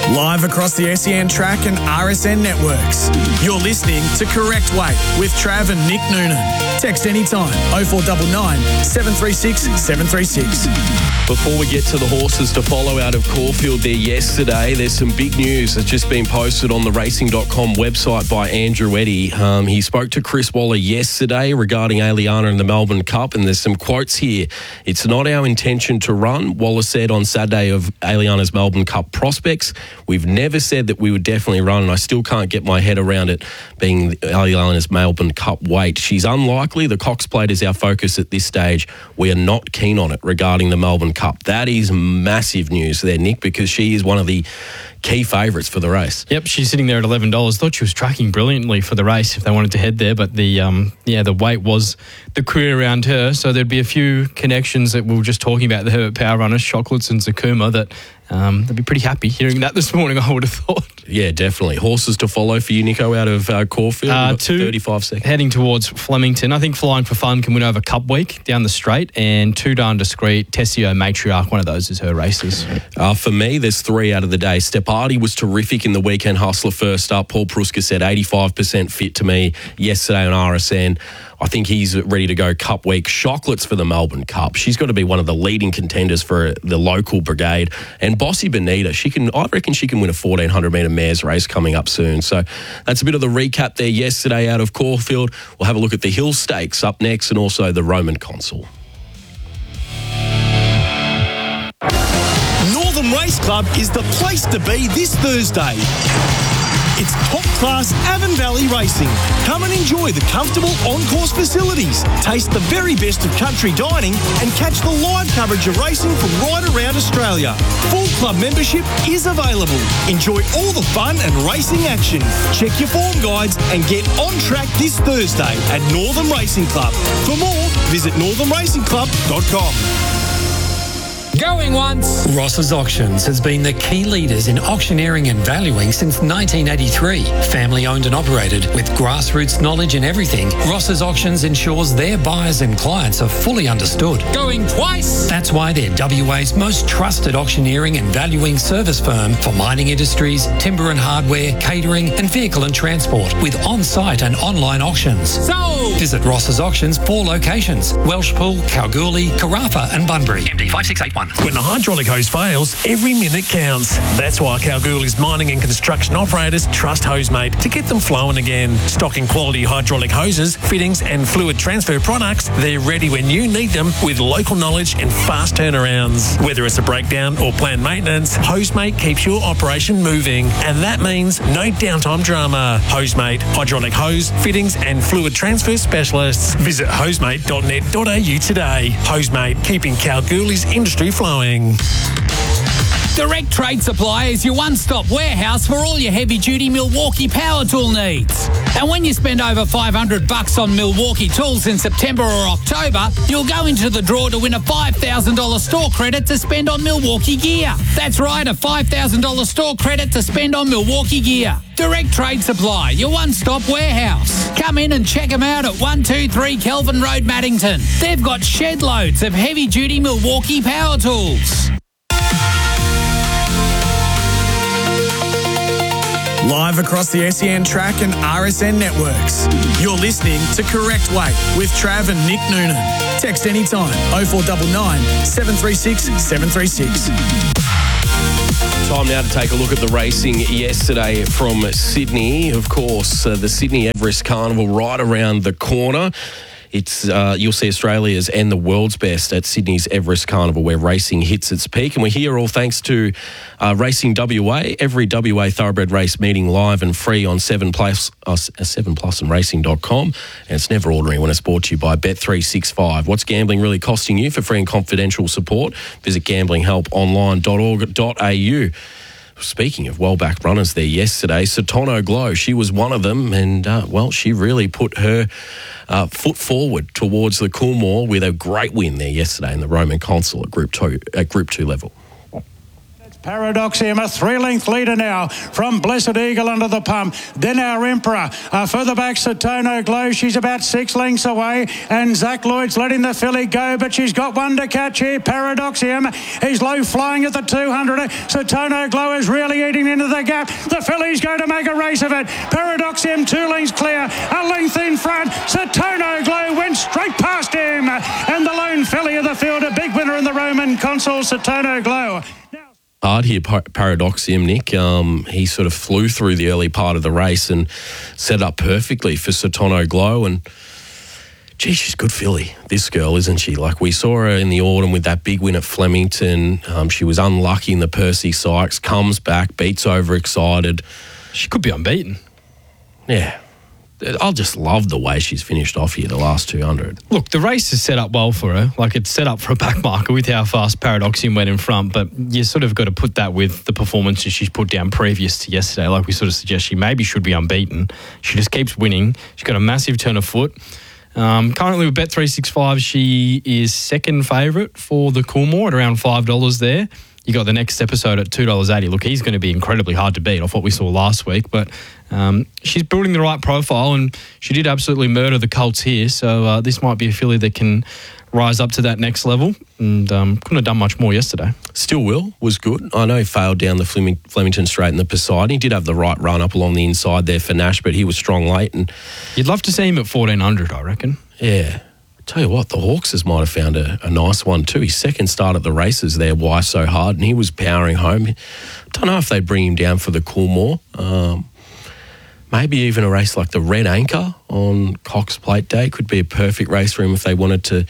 Live across the SEN track and RSN networks. You're listening to Correct Weight with Trav and Nick Noonan. Text anytime 0499 736 736. Before we get to the horses to follow out of Caulfield there yesterday, there's some big news that's just been posted on the racing.com website by Andrew Eddy. He spoke to Chris Waller yesterday regarding Aliana and the Melbourne Cup, and there's some quotes here. "It's not our intention to run," Waller said on Saturday of Aliana's Melbourne Cup prospects. "We've never said that we would definitely run, and I still can't get my head around it being Aliana's Melbourne Cup weight. She's unlikely. The Cox Plate is our focus at this stage. We are not keen on it regarding the Melbourne Cup." That is massive news there, Nick, because she is one of the key favourites for the race. Yep, she's sitting there at $11. Thought she was tracking brilliantly for the race if they wanted to head there, but the weight was the query around her. So there'd be a few connections that we were just talking about, the Herbert Power runners, Chocolates and Zakuma, that they'd be pretty happy hearing that this morning, I would have thought. Yeah, definitely. Horses to follow for you, Nico, out of Caulfield. 35 seconds. Heading towards Flemington. I think Flying for Fun can win over Cup Week down the straight, and Too Darn Discreet, Tessio Matriarch, one of those is her races. For me, there's three out of the day. Stepardi was terrific in the Weekend Hustler first up. Paul Pruska said 85% fit to me yesterday on RSN. I think he's ready to go Cup Week. Chocolates for the Melbourne Cup. She's got to be one of the leading contenders for the local brigade. And Bossy Bonita, I reckon she can win a 1,400-metre mares race coming up soon. So that's a bit of the recap there yesterday out of Caulfield. We'll have a look at the Hill Stakes up next and also the Roman Consul. Northern Race Club is the place to be this Thursday. It's top-class Avon Valley racing. Come and enjoy the comfortable on-course facilities, taste the very best of country dining, and catch the live coverage of racing from right around Australia. Full club membership is available. Enjoy all the fun and racing action. Check your form guides and get on track this Thursday at Northern Racing Club. For more, visit northernracingclub.com. Going once. Ross's Auctions has been the key leaders in auctioneering and valuing since 1983. Family owned and operated with grassroots knowledge in everything, Ross's Auctions ensures their buyers and clients are fully understood. Going twice. That's why they're WA's most trusted auctioneering and valuing service firm for mining industries, timber and hardware, catering and vehicle and transport with on-site and online auctions. So visit Ross's Auctions 4 locations: Welshpool, Kalgoorlie, Carafa and Bunbury. MD 5681. When a hydraulic hose fails, every minute counts. That's why Kalgoorlie's mining and construction operators trust Hosemate to get them flowing again. Stocking quality hydraulic hoses, fittings and fluid transfer products, they're ready when you need them with local knowledge and fast turnarounds. Whether it's a breakdown or planned maintenance, Hosemate keeps your operation moving. And that means no downtime drama. Hosemate, hydraulic hose, fittings and fluid transfer specialists. Visit hosemate.net.au today. Hosemate, keeping Kalgoorlie's industry flowing. Direct Trade Supply is your one-stop warehouse for all your heavy-duty Milwaukee power tool needs. And when you spend over $500 on Milwaukee tools in September or October, you'll go into the draw to win a $5,000 store credit to spend on Milwaukee gear. That's right, a $5,000 store credit to spend on Milwaukee gear. Direct Trade Supply, your one-stop warehouse. Come in and check them out at 123 Kelvin Road, Maddington. They've got shed loads of heavy-duty Milwaukee power tools. Live across the SEN track and RSN networks. You're listening to Correct Weight with Trav and Nick Noonan. Text anytime 0499 736 736. Time now to take a look at the racing yesterday from Sydney. Of course, the Sydney Everest Carnival right around the corner. It's you'll see Australia's and the world's best at Sydney's Everest Carnival, where racing hits its peak. And we're here all thanks to Racing WA. Every WA thoroughbred race meeting live and free on 7plus and racing.com. And it's never ordinary when it's brought to you by Bet365. What's gambling really costing you? For free and confidential support, visit gamblinghelponline.org.au. Speaking of well-backed runners there yesterday, Satono Glow, she was one of them, and, she really put her foot forward towards the Coolmore with a great win there yesterday in the Roman Consul at Group 2 level. Paradoxium, a 3-length leader now from Blessed Eagle under the pump. Then our Emperor. Further back, Satono Glow. She's about 6 lengths away. And Zach Lloyd's letting the filly go, but she's got one to catch here. Paradoxium is low flying at the 200. Satono Glow is really eating into the gap. The filly's going to make a race of it. Paradoxium 2 lengths clear. A length in front. Satono Glow went straight past him. And the lone filly of the field, a big winner in the Roman Consul, Satono Glow. Hard here, Paradoxium, Nick. He sort of flew through the early part of the race and set up perfectly for Satono Glow. And, gee, she's good filly, this girl, isn't she? Like, we saw her in the autumn with that big win at Flemington. She was unlucky in the Percy Sykes, comes back, beats Overexcited. She could be unbeaten. Yeah. I'll just love the way she's finished off here, the last 200. Look, the race is set up well for her. Like, it's set up for a back marker with how fast Paradoxium went in front, but you sort of got to put that with the performances she's put down previous to yesterday. Like we sort of suggest, she maybe should be unbeaten. She just keeps winning. She's got a massive turn of foot. Currently with Bet365, she is second favourite for the Coolmore at around $5 there. You got the next episode at $2.80. Look, he's going to be incredibly hard to beat off what we saw last week, but she's building the right profile, and she did absolutely murder the Colts here, so this might be a filly that can rise up to that next level, and couldn't have done much more yesterday. Still Will was good. I know he failed down the Flemington Straight in the Poseidon. He did have the right run up along the inside there for Nash, but he was strong late. And you'd love to see him at 1,400, I reckon. Yeah. Tell you what, the Hawkses might have found a nice one too. His second start at the races there, Why So Hard, and he was powering home. Don't know if they'd bring him down for the Coolmore. Maybe even a race like the Red Anchor on Cox Plate Day could be a perfect race for him if they wanted to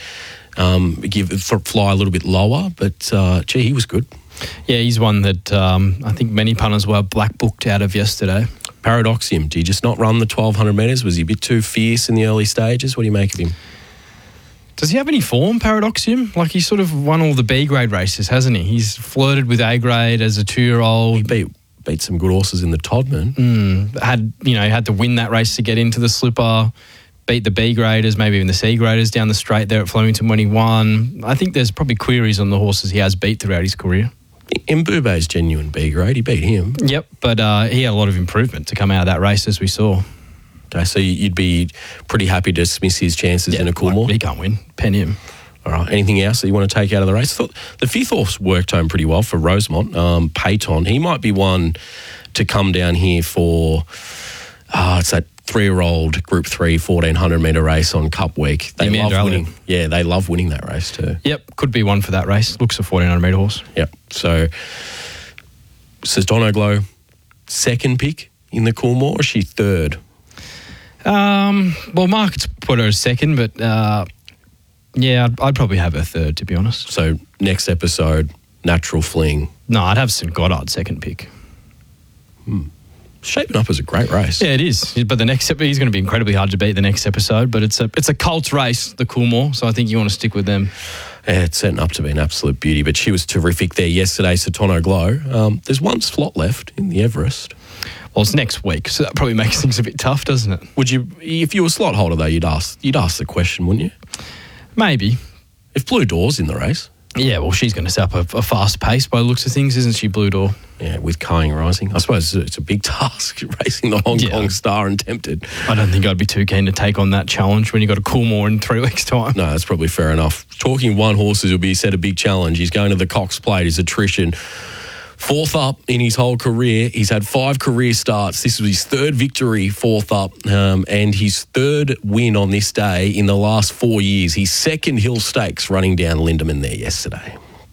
fly a little bit lower. But, gee, he was good. Yeah, he's one that I think many punters were black booked out of yesterday. Paradoxium, do you just not run the 1,200 metres? Was he a bit too fierce in the early stages? What do you make of him? Does he have any form, Paradoxium? Like, he's sort of won all the B-grade races, hasn't he? He's flirted with A-grade as a 2-year-old. He beat some good horses in the Todman. Had to win that race to get into the slipper, beat the B-graders, maybe even the C-graders down the straight there at Flemington when he won. I think there's probably queries on the horses he has beat throughout his career. Mbube's genuine B-grade, he beat him. Yep, but he had a lot of improvement to come out of that race, as we saw. Okay, so you'd be pretty happy to dismiss his chances in a Coolmore? He can't win. Pen him. All right. Anything else that you want to take out of the race? I thought the fifth horse worked home pretty well for Rosemont. Payton, he might be one to come down here for, it's that 3-year-old Group 3 1,400-metre race on Cup Week. They love winning. Yeah, they love winning that race too. Yep, could be one for that race. Looks a 1,400-metre horse. Yep. So, Satono Glow, second pick in the Coolmore, or is she third? Well, markets put her as second, but I'd probably have her third, to be honest. So next episode, Natural Fling. No, I'd have St. Goddard second pick. Shaping up as a great race. Yeah, it is. But the next he's going to be incredibly hard to beat the next episode. But it's a Colts race, the Coolmore, so I think you want to stick with them. Yeah, it's setting up to be an absolute beauty. But she was terrific there yesterday, Satono Glow. There's one slot left in the Everest. Well, it's next week, so that probably makes things a bit tough, doesn't it? Would you, if you were a slot holder though, you'd ask the question, wouldn't you? Maybe. If Blue Door's in the race. Yeah, well, she's going to set up a fast pace by the looks of things, isn't she, Blue Door? Yeah, with Kang Rising. I suppose it's a big task racing the Hong Kong Star and Tempted. I don't think I'd be too keen to take on that challenge when you've got a Coolmore in 3 weeks' time. No, that's probably fair enough. Talking one horses will be set a big challenge. He's going to the Cox Plate. His attrition. Fourth up in his whole career. He's had 5 career starts. This was his third victory, fourth up, and his third win on this day in the last 4 years. His second Hill Stakes running down Lindemann there yesterday.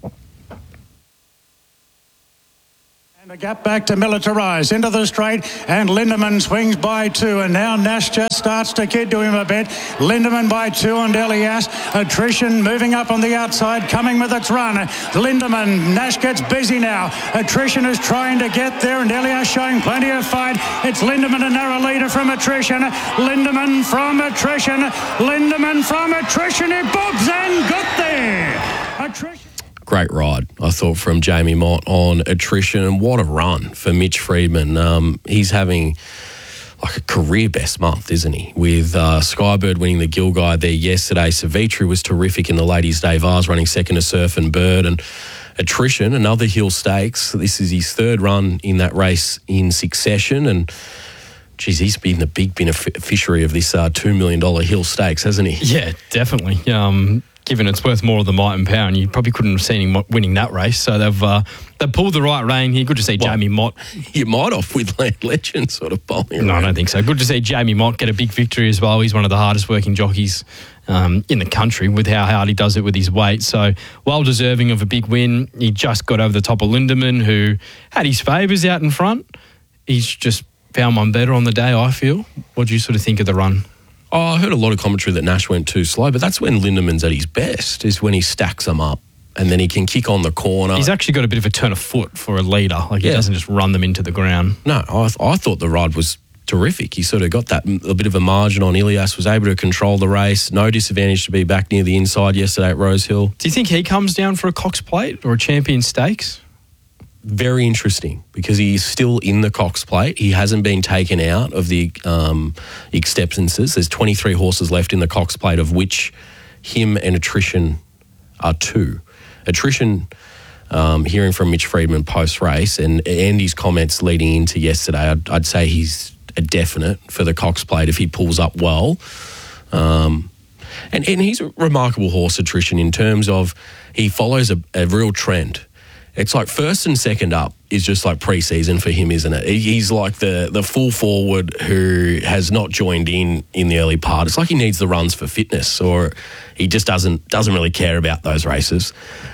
And a gap back to Militarise into the straight, and Lindemann swings by 2, and now Nash just starts to kid to him a bit. Lindemann by 2 on Delias. Attrition moving up on the outside, coming with its run. Lindemann, Nash gets busy now. Attrition is trying to get there, and Delias showing plenty of fight. It's Lindemann, a narrow leader from Attrition. Lindemann from Attrition. Lindemann from Attrition. It bobs and got there. Attrition. Great ride, I thought, from Jamie Mott on Attrition, and what a run for Mitch Friedman. He's having like a career best month, isn't he? With Skybird winning the Gill Guide there yesterday. Savitri was terrific in the Ladies' Day Vars, running second to Surf and Bird, and Attrition, another Hill Stakes. This is his third run in that race in succession, and geez, he's been the big beneficiary of this $2 million Hill Stakes, hasn't he? Yeah, definitely. given it's worth more of the might and power, and you probably couldn't have seen him winning that race. So they've pulled the right rein here. Good to see Jamie Mott. You might off with Land Legend sort of bowling around. No, I don't think so. Good to see Jamie Mott get a big victory as well. He's one of the hardest working jockeys in the country with how hard he does it with his weight. So well deserving of a big win. He just got over the top of Lindemann, who had his favours out in front. He's just found one better on the day, I feel. What do you sort of think of the run? Oh, I heard a lot of commentary that Nash went too slow, but that's when Lindemann's at his best, is when he stacks them up and then he can kick on the corner. He's actually got a bit of a turn of foot for a leader. Like, he doesn't just run them into the ground. No, I thought the ride was terrific. He sort of got that a bit of a margin on Ilias, was able to control the race. No disadvantage to be back near the inside yesterday at Rosehill. Do you think he comes down for a Cox Plate or a Champion Stakes? Very interesting, because he's still in the Cox Plate. He hasn't been taken out of the acceptances. There's 23 horses left in the Cox Plate, of which him and Attrition are 2. Attrition, hearing from Mitch Freedman post-race and Andy's comments leading into yesterday, I'd say he's a definite for the Cox Plate if he pulls up well. And he's a remarkable horse, Attrition, in terms of he follows a real trend. It's like first and second up is just like pre-season for him, isn't it? He's like the full forward who has not joined in the early part. It's like he needs the runs for fitness, or he just doesn't really care about those races.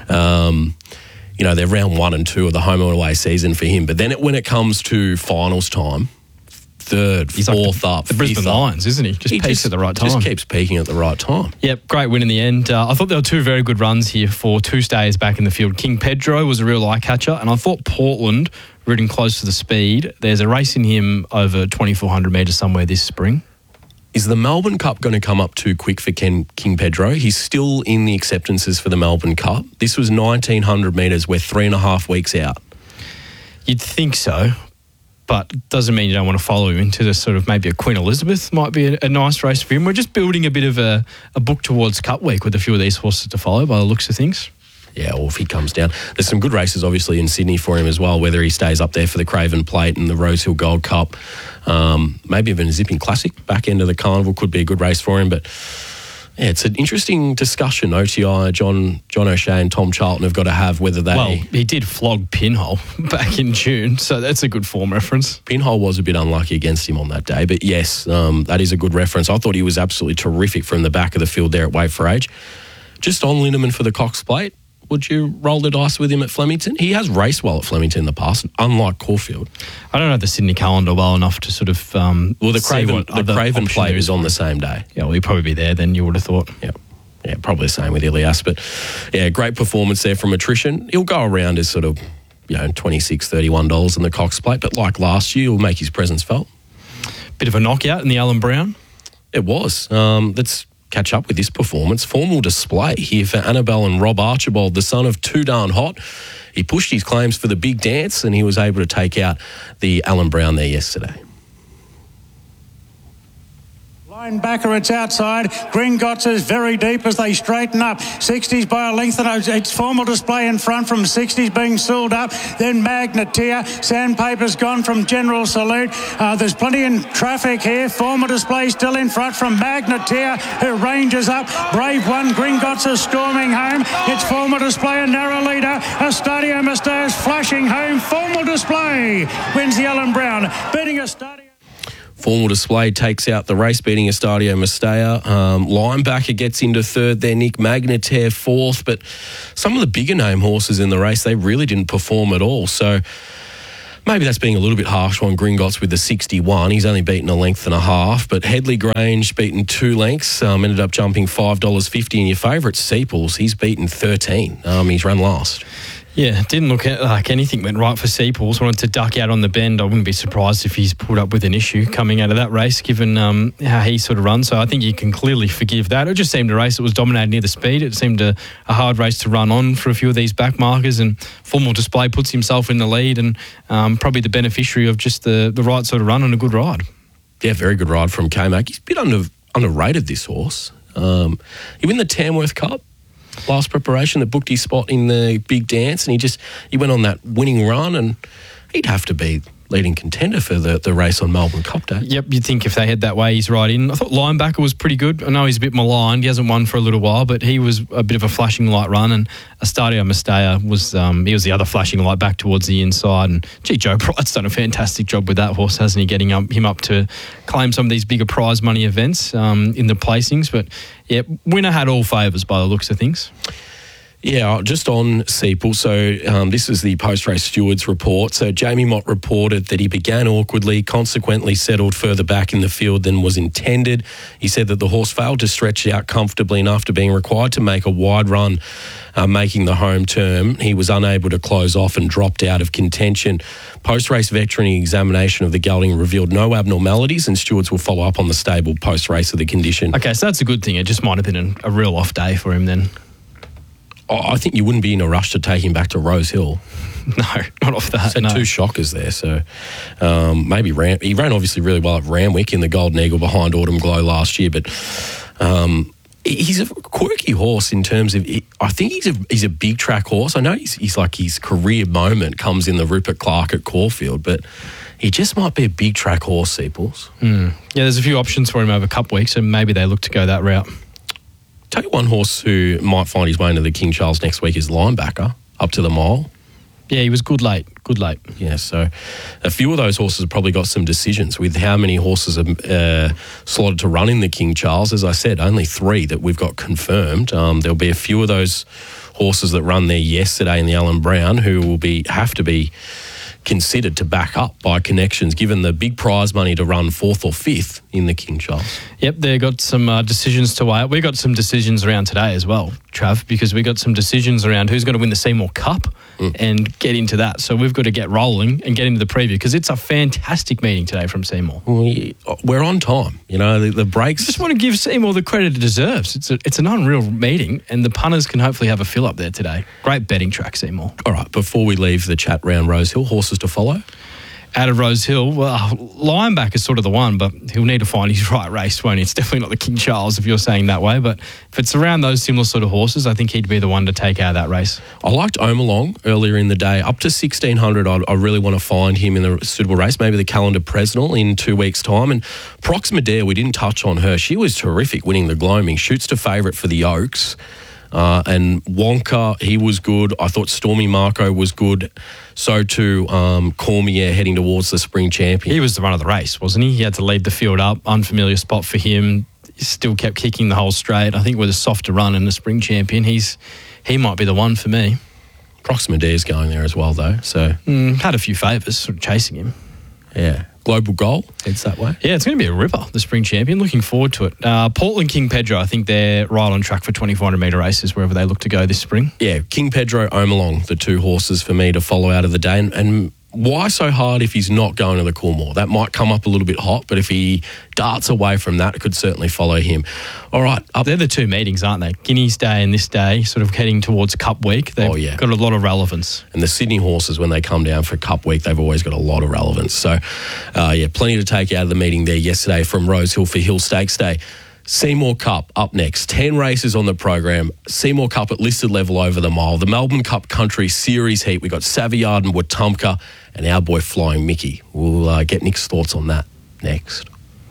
They're round 1 and 2 of the home and away season for him. But then when it comes to finals time, third, he's fourth like up, the Brisbane Lions, isn't he? Just peaks at the right time. Just keeps peaking at the right time. Yep, great win in the end. I thought there were 2 very good runs here for 2 stayers back in the field. King Pedro was a real eye-catcher, and I thought Portland, ridden close to the speed, there's a race in him over 2,400 metres somewhere this spring. Is the Melbourne Cup going to come up too quick for King Pedro? He's still in the acceptances for the Melbourne Cup. This was 1,900 metres. We're 3.5 weeks out. You'd think so, but doesn't mean you don't want to follow him into the sort of maybe a Queen Elizabeth might be a nice race for him. We're just building a bit of a book towards Cup Week with a few of these horses to follow by the looks of things. Yeah, or if he comes down. There's some good races, obviously, in Sydney for him as well, whether he stays up there for the Craven Plate and the Rosehill Gold Cup. Maybe even a Zipping Classic, back end of the carnival, could be a good race for him. But yeah, it's an interesting discussion OTI, John O'Shea and Tom Charlton have got to have, whether they... Well, he did flog Pinhole back in June, so that's a good form reference. Pinhole was a bit unlucky against him on that day, but yes, that is a good reference. I thought he was absolutely terrific from the back of the field there at Wait for Age. Just on Lindemann for the Cox Plate, would you roll the dice with him at Flemington? He has raced well at Flemington in the past, unlike Caulfield. I don't know the Sydney calendar well enough to sort of the Craven Plate is on the same day. Yeah, well, he'd probably be there then, you would have thought. Yeah, probably the same with Ilias. But yeah, great performance there from Attrition. He'll go around as sort of, $26, $31 in the Cox Plate, but like last year, he'll make his presence felt. Bit of a knockout in the Alan Brown. It was. Let's catch up with this performance. Formal display here for Annabelle and Rob Archibald, the son of Too Darn Hot. He pushed his claims for the big dance and he was able to take out the Alan Brown there yesterday. Backer, it's outside. Gringotts is very deep as they straighten up. 60s by a length, and it's Formal Display in front from 60s being sealed up. Then Magneteer. Sandpaper's gone from General Salute. There's plenty in traffic here. Formal Display still in front from Magneteer, who ranges up. Brave One. Gringotts is storming home. It's Formal Display, a narrow leader. Estadio Mistake is flashing home. Formal Display wins the Alan Brown, beating Estadio. Formal Display takes out the race, beating Estadio Mestea. Linebacker gets into third there. Nick Magneteer fourth. But some of the bigger name horses in the race, they really didn't perform at all. So maybe that's being a little bit harsh on Gringotts with the 61. He's only beaten a length and a half. But Headley Grange beaten 2 lengths. Ended up jumping $5.50. And your favourite, Seaples, he's beaten 13. He's run last. Yeah, didn't look like anything went right for Seaples. Wanted to duck out on the bend. I wouldn't be surprised if he's pulled up with an issue coming out of that race, given how he sort of runs. So I think you can clearly forgive that. It just seemed a race that was dominated near the speed. It seemed a hard race to run on for a few of these back markers, and Formal Display puts himself in the lead and probably the beneficiary of just the right sort of run and a good ride. Yeah, very good ride from K-Mac. He's a bit underrated, this horse. He won the Tamworth Cup last preparation that booked his spot in the big dance, and he went on that winning run and he'd have to be leading contender for the race on Melbourne Cup Day. Yep, you'd think if they head that way, he's right in. I thought Linebacker was pretty good. I know he's a bit maligned. He hasn't won for a little while, but he was a bit of a flashing light run. And Estadio Mestalla was he was the other flashing light back towards the inside. And Joe Bright's done a fantastic job with that horse, hasn't he? Getting him up to claim some of these bigger prize money events in the placings. But yeah, winner had all favours by the looks of things. Yeah, just on Seipel. So this is the post-race stewards report. So Jamie Mott reported that he began awkwardly, consequently settled further back in the field than was intended. He said that the horse failed to stretch out comfortably and after being required to make a wide run, making the home turn, he was unable to close off and dropped out of contention. Post-race veterinary examination of the gelding revealed no abnormalities, and stewards will follow up on the stable post-race of the condition. Okay, so that's a good thing. It just might have been a real off day for him then. I think you wouldn't be in a rush to take him back to Rose Hill. No, not off that. He's had two shockers there, so maybe he ran obviously really well at Randwick in the Golden Eagle behind Autumn Glow last year, but he's a quirky horse in terms of. I think he's a big track horse. I know he's like his career moment comes in the Rupert Clarke at Caulfield, but he just might be a big track horse, Seipels. Yeah, there's a few options for him over Cup week, so maybe they look to go that route. Tell you one horse who might find his way into the King Charles next week is Linebacker, up to the mile. Yeah, he was good late. Yeah, so a few of those horses have probably got some decisions with how many horses are slotted to run in the King Charles. As I said, only 3 that we've got confirmed. There'll be a few of those horses that run there yesterday in the Allen Brown who will have to be considered to back up by connections, given the big prize money to run 4th or 5th in the King Charles. Yep, they've got some decisions to weigh up. We got some decisions around today as well, Trav, because we got some decisions around who's going to win the Seymour Cup and get into that. So we've got to get rolling and get into the preview because it's a fantastic meeting today from Seymour. We're on time. You know, the breaks. I just want to give Seymour the credit it deserves. It's an unreal meeting, and the punters can hopefully have a fill up there today. Great betting track, Seymour. All right, before we leave the chat round Rose Hill, horses to follow? Out of Rose Hill, well, Linebacker is sort of the one, but he'll need to find his right race, won't he? It's definitely not the King Charles if you're saying that way, but if it's around those similar sort of horses, I think he'd be the one to take out of that race. I liked Omalong earlier in the day. Up to 1,600, I really want to find him in the suitable race, maybe the Calendar Presnell in 2 weeks' time. And Proxima Dare, we didn't touch on her. She was terrific winning the Gloaming. Shoots to favourite for the Oaks. And Wonka, he was good. I thought Stormy Marco was good. So too Cormier heading towards the Spring Champion. He was the run of the race, wasn't he? He had to lead the field up. Unfamiliar spot for him. He still kept kicking the whole straight. I think with a softer run in the Spring Champion, he might be the one for me. Proxima Dare's going there as well, though. So had a few favours sort of chasing him. Yeah. Global Goal, it's that way. Yeah, it's going to be a ripper, the Spring Champion. Looking forward to it. Portland King Pedro, I think they're right on track for 2,400 metre races wherever they look to go this spring. Yeah, King Pedro, Omalong, the 2 horses for me to follow out of the day. And why so hard if he's not going to the Coolmore? That might come up a little bit hot, but if he darts away from that, it could certainly follow him. All right. They're the 2 meetings, aren't they? Guineas Day and this day, sort of heading towards Cup Week. They've got a lot of relevance. And the Sydney horses, when they come down for Cup Week, they've always got a lot of relevance. So, plenty to take out of the meeting there yesterday from Rose Hill for Hill Stakes Day. Seymour Cup up next. 10 races on the program. Seymour Cup at listed level over the mile. The Melbourne Cup Country Series heat. We got Savoyard and Wetumpka and our boy Flying Mickey. We'll get Nick's thoughts on that next.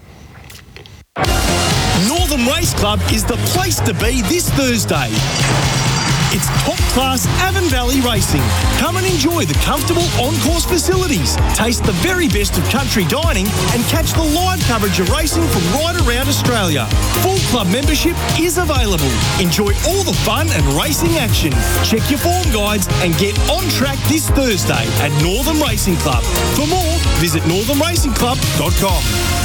Northern Race Club is the place to be this Thursday. It's top-class Avon Valley racing. Come and enjoy the comfortable on-course facilities, taste the very best of country dining, and catch the live coverage of racing from right around Australia. Full club membership is available. Enjoy all the fun and racing action. Check your form guides and get on track this Thursday at Northern Racing Club. For more, visit northernracingclub.com.